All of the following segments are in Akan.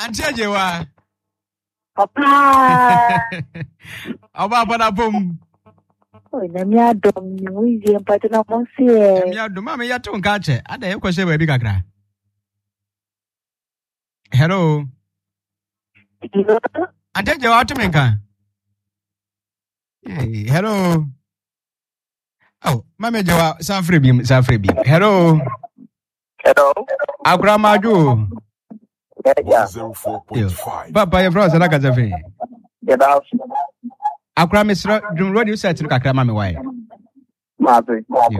Antiajewa. Papa. Oba bom. Oh, na mi adom ni wizi mpati na monsie. Mi adom ma me ya to nka che. Ada ye kwose we bi kakra. Hello. Antiajewa to me nka. Hey, hello. Oh, mama Jawa, Sanfrebi. Hello. Hello. Akura Maju. Yeah. 104.5. Papa, your brother, like a thing. Get out. Akura Mr. Jum Radio set to Kakra Mammy Way. Martin.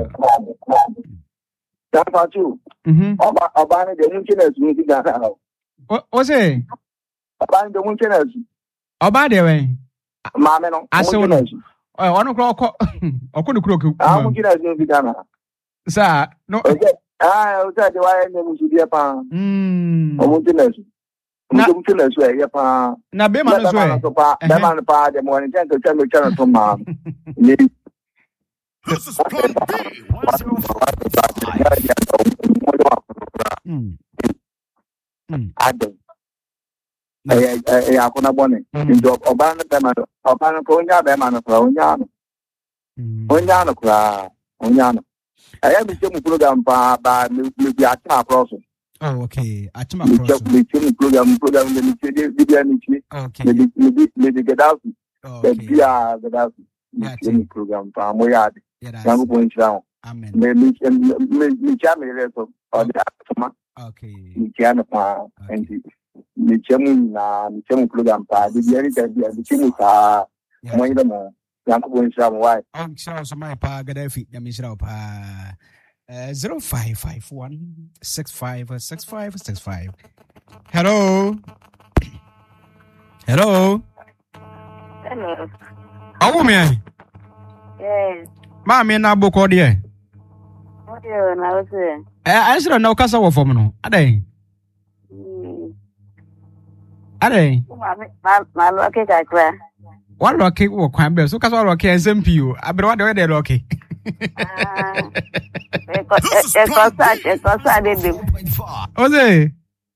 That's about you. Obana, the Munchinas, music. What was it? Obana, the Munchinas. Obade way. Mamma, I saw no. 1 o'clock. Or couldn't croak. I'm Munchinas, music. Sir, no. I was at the wire name to be a pound. Munchinas. Munchinas, way, a pound. Now, be my way. The man, the part, the morning, to tell me, channel from mom. This is Plan B. 105. Adam. I couldn't want it. Obana, Obana, Onya, Onyano. I have the same program by maybe a cross. Oh, okay. Atma Just the same program, maybe get out. The program from Moyad. Young point down. Amen. Maybe Jammy or the Atma. Okay. Michiana and the Chamun program. The Chimuka. Young point down. Why? I'm sure my pa Gaddafi, the Misra pa 0551 656565. Hello. Hello. Oh, man. Yes. Mammy, na book or dear. What do you know? I should know Casa of Fomino. Are they? My lucky guy. One lucky or Quamble, so Casa Rocky and Zempu. I bet what they're lucky. Oh, they?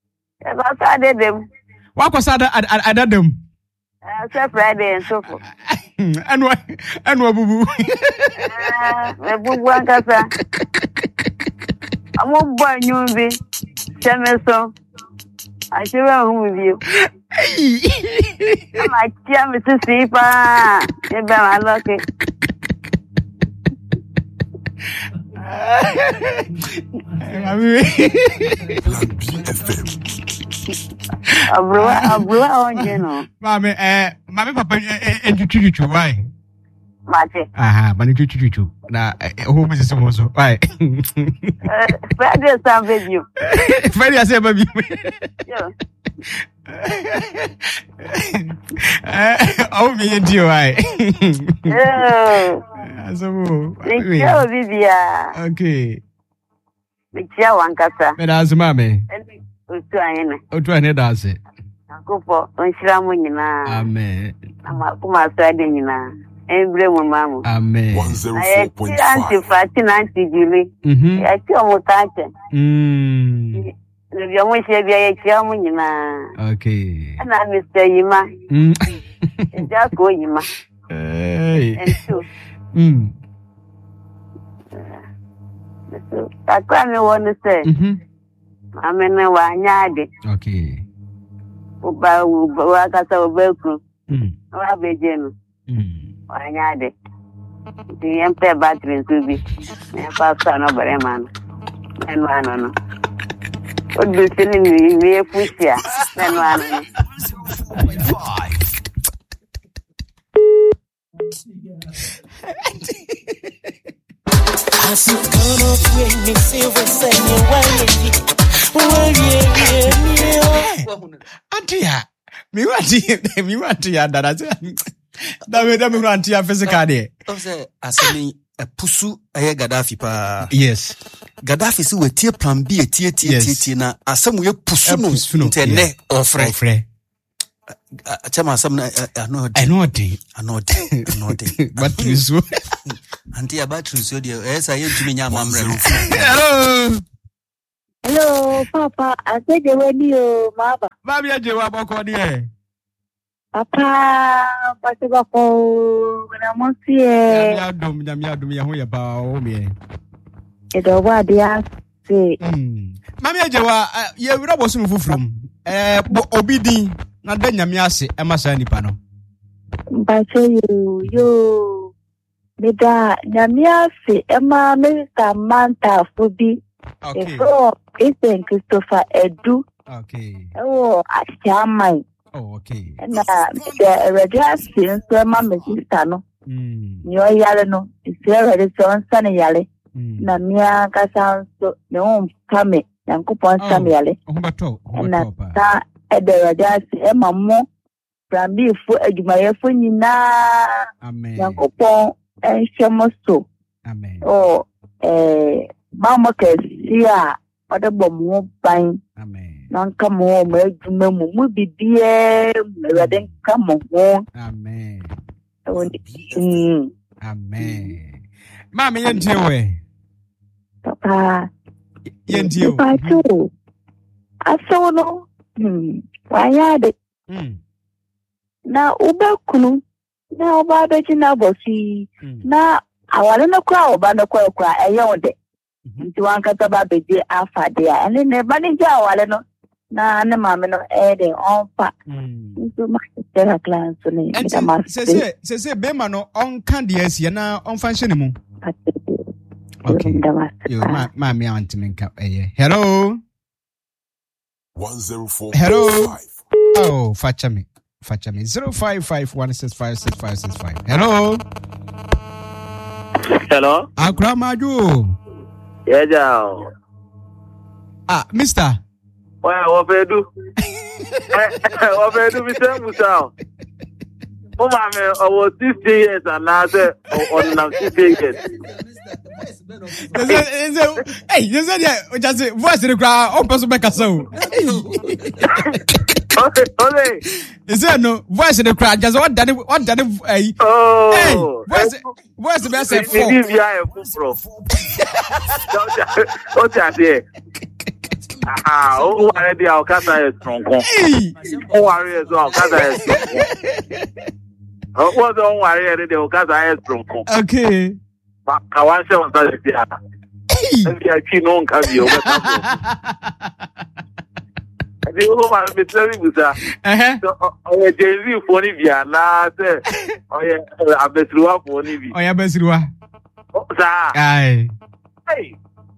What was other at them? Friday and so forth. And what boo boo? I won't buy you be. Chemeso. I should run with you. My dear Mrs. Sipa. You better my lucky. Plan B FM. I blew on you know. Mammy, papa, and you why? Mate. Aha, but you now, who is also why? Friday, some video. Friday, I said, baby. Oh, me and you, I. So, okay. Michia Wankasa. But as mammy, Utuane does it. Kupo, Onshiramunina. Amen. Amakuma Swadinina. Emblem Mamu. Amen. 104.5. Anti Julie. I tell Motate. The only Shabia Chamunina. Okay. And I'm Mr. Yima. Just go Yima. And two. I can't want to say. I'm in a wanyadi. Okay. Uba Wakasa Belku. Rabejenu. Wanyadi. The empty battery to be. And Pastor no Breman. And one. What do you think we push here? And one. As you come up when me feel we say Auntie, me want to that me want to physical day. Asemi pusu eye Gaddafi pa. Yes. Gaddafi si we tie plan B tie na asem we pusu no intene ofre. Chama asem na anode. Battery so. Anti battery so dey esa yentumi nya mamre. Hello. Hello, Papa. I said the radio, Mama. Mami Ejewa boko die. Papa, bako na monsie. Nyami adum ya ho ye ba o me. Edo wa dia se. Mami Ejewa ye wura bosu mfufrum. Obidi na da nyami ase e masa nipa no. Mpache yo. Meda nyami ase e ma Mr. Manta Fobi. Okay. So, Christian Christopher Edu. Okay. Oh, Achamai. Oh, okay. Na the radiation so ma me sister no. Nyo yale no. Ise ready so nsa ne yale. Na mia kasa so ne on kame. Yankopon same yale. Obato Na ta e the radiation e mamo. Rambi fu adwumayefo nyina. Amen. Yankopon enhwemo so. Amen. Oh, mama kesia ode bomu ban. Amen. Nanka mo adwuma mu bibie mwede nka mo. Amen. Amen. Mama yentewe. Papa. Yentewe. Papa. Aso no. Wayade. Na ubakunu. Na obabeji na bosi. Na awale na kwa oba na kwa eyonde. Nti wankata ba beje afade a ene ne ba ne ja awale no. Na ne mame no ede onfa. Nti ma tera class ne. Se bema no onka de asie na onfa hye ne mu. Okay. Yo mami antimenka hello. 104. Hello. Oh, Fachami. 0551656565. Hello. Hello. Akramaju. Yeah, Mister. What do? What do Mr. Musa? Oh, I was 50 years and now on 50 years. Hey, you said just voice in the crowd, on person back so. Okay. Is there no voice in the crowd? Just what done? Hey, where's the best? What's that? Oh, already our casa is strong. Oh, worry as well. Casa is strong. Oh, don't worry, already our casa is strong. Okay. I want to say that I can't know you. I think who are Mr. Musa? Oh, Jay for Nivia, Nasa. Oh, yeah, I'm best for Nivia. Oh, yeah, best aye. Hey.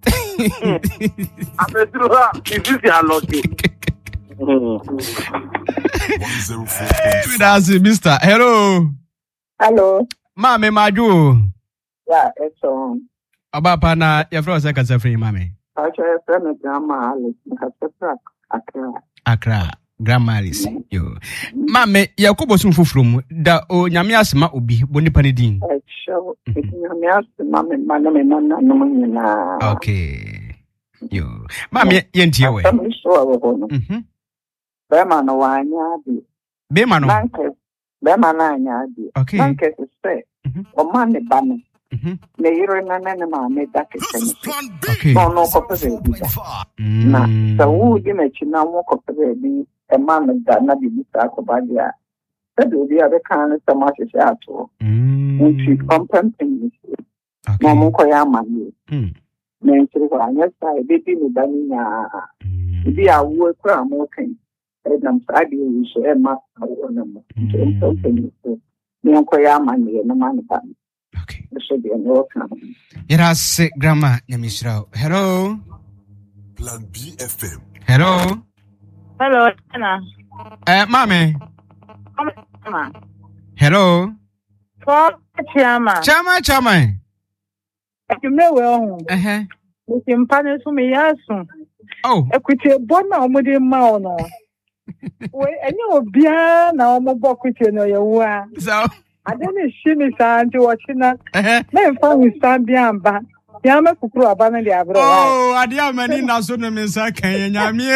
I'm best is this your lucky? 104. That's it, Mister. Hello. Hello. Mami Maju. Yeah, it's on. Abapa na your friend say kasa free mami. Actually, friend grandma Alice, Accra, Grandma Alice. Yo. Mami, Yakobo sun fufrum da o nyame asema obi boni panedin. Show. Nyame asema mami nana no nyina. Okay. Yo. Mami yentie we. Bema no wanya bi. Bema no. Bema na anya bi. Okay. Nanke se. O mane bane. Ne yiro na nene ma me dakese. Okay. No kopere bi. Na sa wu di na china wo kopere bi e ma me da na bi sa ko ba dia. Se do bi abe kan sa ma se ato. Nti compensation. Okay. Mo ko ya ma ni. Na ntiri ko anya sa e bi ni da ni nya. Bi a wo kra mo kan. E nam sa di wo so e ma wo na mo. Ni ko ya ma ni na ma ni ba. Okay. Should be a no come. Yes, Grandma Nyamishrao. Hello. Plan B FM. Hello. Hello, Anna. Mami. Mama. Hello. Chama. Chama. You may well. With him punish me, yes. Oh. Equity bona omudi maono. We enyo bia na omobo kwiti no yewa. So I didn't see me santi watching that. Men found stand beyond back. Yama kukuru abana di abro. Oh, adia mani na so no mensa kan nyame.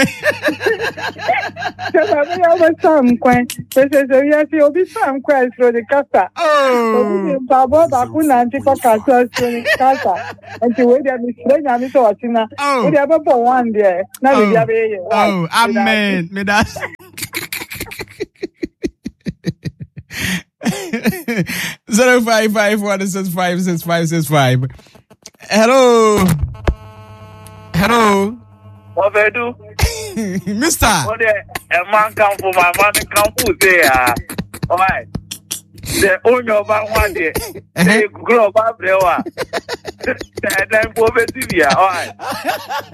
Tell me how some kwen. Say yes, you be some kwen through the casa. Oh. Babo bakuna anti ko casa through the casa. And to wait there me say nyame so watching na. We dey abo one there. Na we dey. Oh, amen. Me that 0551656565. Hello. What they do? Mister. What a man come for my man come for there. All right. The owner of one day. They grow up there. And then poverty. All right.